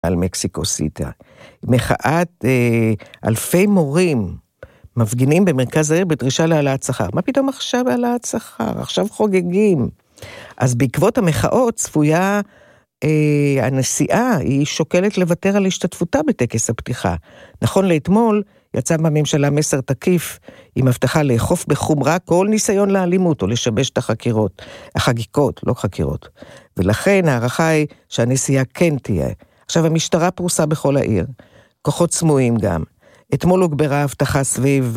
על מקסיקו סיטי. מחאת אלפי מורים מפגינים במרכז העיר בדרישה להעלאת שכר. מה פתאום עכשיו העלאת שכר? עכשיו חוגגים. אז בעקבות המחאות צפויה הנשיאה, היא שוקלת לוותר על השתתפותה בטקס הפתיחה. נכון לאתמול יצא מהממשלה מסר תקיף עם הבטחה לאכוף בחומרה כל ניסיון לאלימות או לשבש את החגיגות, לא חקירות. ולכן הערכה היא שהנשיאה כן תהיה. עכשיו המשטרה פרוסה בכל העיר, כוחות סמויים גם. אתמול הוגברה הבטחה סביב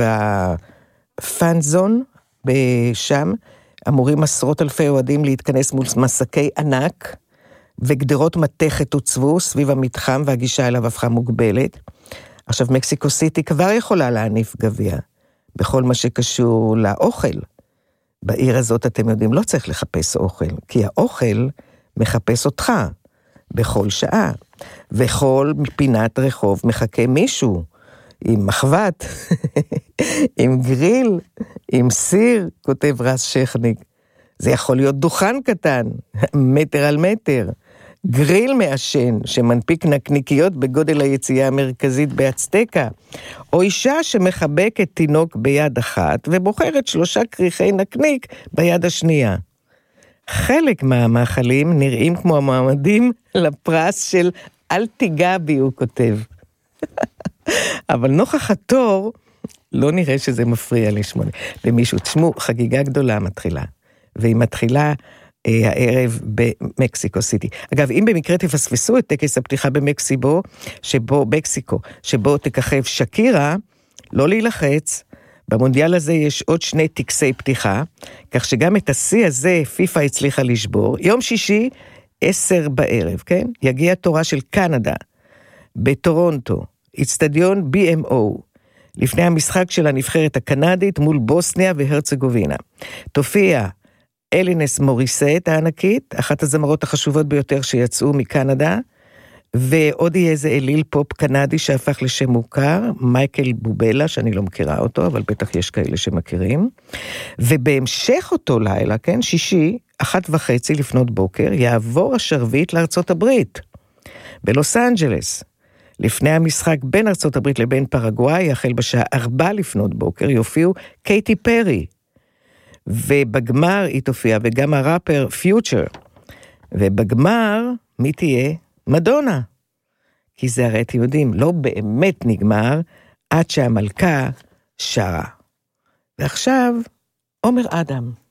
הפאנזון בשם, אמורים עשרות אלפי אוהדים להתכנס מול מסקי ענק, וגדרות מתכת הוצבו סביב המתחם והגישה אליו הפכה מוגבלת. עכשיו מקסיקו סיטי כבר יכולה להניף גביע, בכל מה שקשור לאוכל. בעיר הזאת אתם יודעים, לא צריך לחפש אוכל, כי האוכל מחפש אותך בכל שעה, וכל פינת רחוב מחכה מישהו, עם מחבת, עם גריל, עם סיר, כותב רס שכניק. זה יכול להיות דוכן קטן, מטר על מטר, גריל מעשן שמנפיק נקניקיות בגודל היציאה המרכזית באצטקה, או אישה שמחבקת תינוק ביד אחת ובוחרת 3 כריכי נקניק ביד השנייה. חלק מהמאכלים נראים כמו המועמדים לפרס של אל תיגע בי, הוא כותב. אבל נוכח התור, לא נראה שזה מפריע לשמונה. למישהו, תשמו, חגיגה גדולה מתחילה, והיא מתחילה הערב במקסיקו סיטי. אגב, אם במקרה תפספסו את טקס הפתיחה במקסיקו, שבו תככב שקירה, לא להילחץ, במונדיאל הזה יש עוד 2 טקסי פתיחה, כך שגם את השיא הזה פיפה הצליחה לשבור. יום שישי, 10 בערב, כן? יגיע תורה של קנדה, בטורונטו, אצטדיון BMO, לפני המשחק של הנבחרת הקנדית מול בוסניה והרצגובינה. תופיע אלינס מוריסט הענקית, אחת הזמרות החשובות ביותר שיצאו מקנדה, ועוד יהיה איזה אליל פופ קנדי שהפך לשם מוכר, מייקל בובלה, שאני לא מכירה אותו, אבל בטח יש כאלה שמכירים. ובהמשך אותו לילה, כן, שישי, 1:30 לפנות בוקר, יעבור השרביט לארצות הברית, בלוס אנג'לס. לפני המשחק בין ארצות הברית לבין פרגוואי, החל בשעה 4 לפנות בוקר, יופיעו קייטי פרי, ובגמר היא תופיע, וגם הראפר פיוטר, ובגמר מי תהיה? מדונה. כי זה הרי אתם יודעים, לא באמת נגמר, עד שהמלכה שרה. ועכשיו, עומר אדם.